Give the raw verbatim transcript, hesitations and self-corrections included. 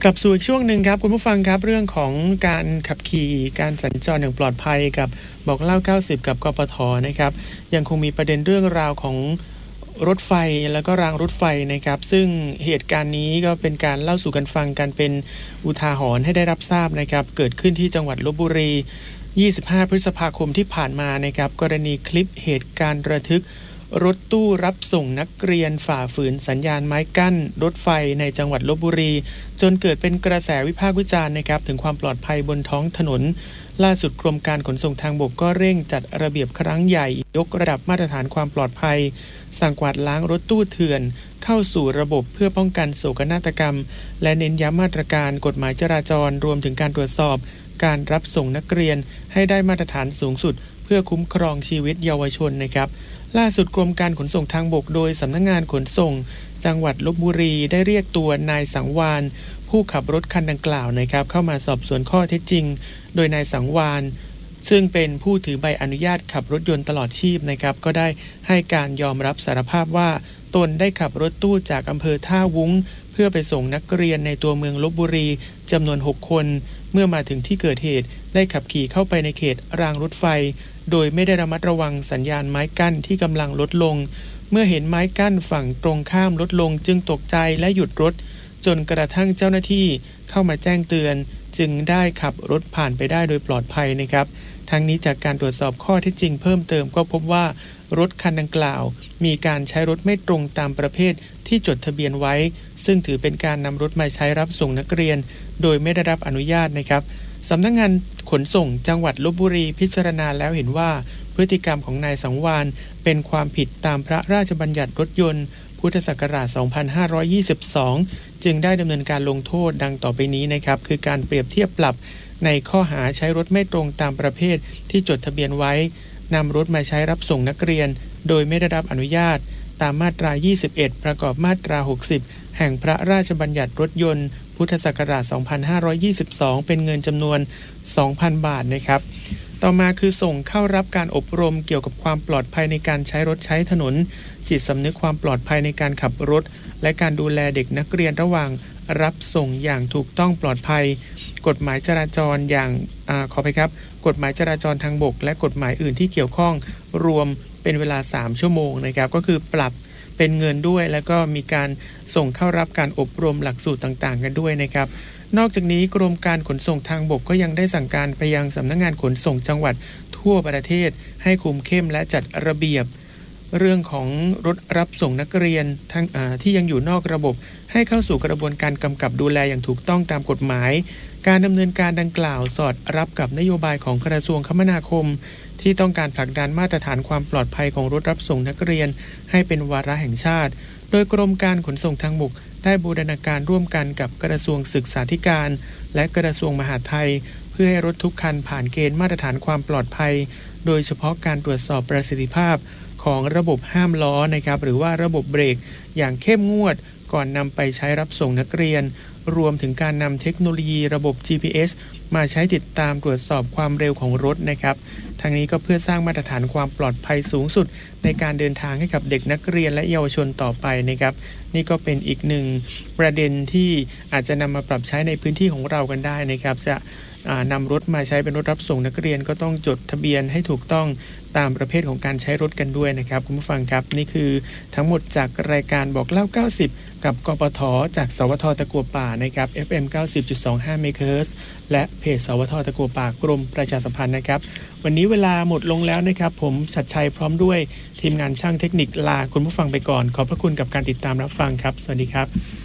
กลับสู่อีกช่วงหนึ่งครับคุณผู้ฟังครับเรื่องของการขับขี่การสัญจรอย่างปลอดภัยกับบอกเล่าเก้าสิบกับกปท.นะครับยังคงมีประเด็นเรื่องราวของรถไฟแล้วก็รางรถไฟนะครับซึ่งเหตุการณ์นี้ก็เป็นการเล่าสู่กันฟังกันเป็นอุทาหรณ์ให้ได้รับทราบนะครับเกิดขึ้นที่จังหวัดลพบุรียี่สิบห้าพฤษภาคมที่ผ่านมานะครับกรณีคลิปเหตุการณ์ระทึกรถตู้รับส่งนักเรียนฝ่าฝืนสัญญาณไม้กั้นรถไฟในจังหวัดลพบุรีจนเกิดเป็นกระแสวิพากษ์วิจารณ์นะครับถึงความปลอดภัยบนท้องถนนล่าสุดกรมการขนส่งทางบกก็เร่งจัดระเบียบครั้งใหญ่ยกระดับมาตรฐานความปลอดภัยสั่งกวาดล้างรถตู้เถื่อนเข้าสู่ระบบเพื่อป้องกันโศกนาฏกรรมและเน้นย้ำมาตรการกฎหมายจราจรรวมถึงการตรวจสอบการรับส่งนักเรียนให้ได้มาตรฐานสูงสุดเพื่อคุ้มครองชีวิตเยาวชนนะครับล่าสุดกรมการขนส่งทางบกโดยสำนักงานขนส่งจังหวัดลพบุรีได้เรียกตัวนายสังวาลผู้ขับรถคันดังกล่าวนะครับเข้ามาสอบสวนข้อเท็จจริงโดยนายสังวาลซึ่งเป็นผู้ถือใบอนุญาตขับรถยนต์ตลอดชีพนะครับก็ได้ให้การยอมรับสารภาพว่าตนได้ขับรถตู้จากอำเภอท่าวุ้งเพื่อไปส่งนักเรียนในตัวเมืองลพบุรีจำนวนหกคนเมื่อมาถึงที่เกิดเหตุได้ขับขี่เข้าไปในเขตรางรถไฟโดยไม่ได้ระมัดระวังสัญญาณไม้กั้นที่กำลังลดลงเมื่อเห็นไม้กั้นฝั่งตรงข้ามลดลงจึงตกใจและหยุดรถจนกระทั่งเจ้าหน้าที่เข้ามาแจ้งเตือนจึงได้ขับรถผ่านไปได้โดยปลอดภัยนะครับทั้งนี้จากการตรวจสอบข้อเท็จจริงเพิ่มเติมก็พบว่ารถคันดังกล่าวมีการใช้รถไม่ตรงตามประเภทที่จดทะเบียนไว้ซึ่งถือเป็นการนำรถมาใช้รับส่งนักเรียนโดยไม่ได้รับอนุญาตนะครับสำนักงานขนส่งจังหวัดลพบุรีพิจารณาแล้วเห็นว่าพฤติกรรมของนายสังวาลเป็นความผิดตามพระราชบัญญัติรถยนต์พุทธศักราชสองพันห้าร้อยยี่สิบสองจึงได้ดำเนินการลงโทษดังต่อไปนี้นะครับคือการเปรียบเทียบปรับในข้อหาใช้รถไม่ตรงตามประเภทที่จดทะเบียนไว้นำรถมาใช้รับส่งนักเรียนโดยไม่ได้รับอนุญาตตามมาตรายี่สิบเอ็ดประกอบมาตราหกสิบแห่งพระราชบัญญัติรถยนต์พุทธศักราชสองพันห้าร้อยยี่สิบสองเป็นเงินจำนวน สองพัน บาทนะครับต่อมาคือส่งเข้ารับการอบรมเกี่ยวกับความปลอดภัยในการใช้รถใช้ถนนจิตสำนึกความปลอดภัยในการขับรถและการดูแลเด็กนักเรียนระหว่างรับส่งอย่างถูกต้องปลอดภัยกฎหมายจราจรอย่างอ่าขอไปครับกฎหมายจราจรทางบกและกฎหมายอื่นที่เกี่ยวข้องรวมเป็นเวลาสามชั่วโมงนะครับก็คือปรับเป็นเงินด้วยแล้วก็มีการส่งเข้ารับการอบรมหลักสูตรต่างๆกันด้วยนะครับนอกจากนี้กรมการขนส่งทางบกก็ยังได้สั่งการไปยังสำนักงานขนส่งจังหวัดทั่วประเทศให้คุมเข้มและจัดระเบียบเรื่องของรถรับส่งนักเรียนทั้งที่ยังอยู่นอกระบบให้เข้าสู่กระบวนการกำกับดูแลอย่างถูกต้องตามกฎหมายการดำเนินการดังกล่าวสอดรับกับนโยบายของกระทรวงคมนาคมที่ต้องการผลักดันมาตรฐานความปลอดภัยของรถรับส่งนักเรียนให้เป็นวาระแห่งชาติโดยกรมการขนส่งทางบกได้บูรณาการร่วมกันกับกระทรวงศึกษาธิการและกระทรวงมหาดไทยเพื่อให้รถทุกคันผ่านเกณฑ์มาตรฐานความปลอดภัยโดยเฉพาะการตรวจสอบประสิทธิภาพของระบบห้ามล้อนะครับหรือว่าระบบเบรกอย่างเข้มงวดก่อนนำไปใช้รับส่งนักเรียนรวมถึงการนำเทคโนโลยีระบบ จี พี เอส มาใช้ติดตามตรวจสอบความเร็วของรถนะครับทั้งนี้ก็เพื่อสร้างมาตรฐานความปลอดภัยสูงสุดในการเดินทางให้กับเด็กนักเรียนและเยาวชนต่อไปนะครับนี่ก็เป็นอีกหนึ่งประเด็นที่อาจจะนำมาปรับใช้ในพื้นที่ของเรากันได้นะครับจะนำรถมาใช้เป็นรถรับส่งนักเรียนก็ต้องจดทะเบียนให้ถูกต้องตามประเภทของการใช้รถกันด้วยนะครับคุณผู้ฟังครับนี่คือทั้งหมดจากรายการบอกเล่าเก้าสิบกับกปท.จากสวท.ตะกั่วป่านะครับ เอฟ เอ็ม เก้าสิบจุดสองห้า เมกะเฮิรตซ์และเพจสวท.ตะกั่วป่ากรมประชาสัมพันธ์นะครับวันนี้เวลาหมดลงแล้วนะครับผมชัดชัยพร้อมด้วยทีมงานช่างเทคนิคลาคุณผู้ฟังไปก่อนขอบพระคุณกับการติดตามรับฟังครับสวัสดีครับ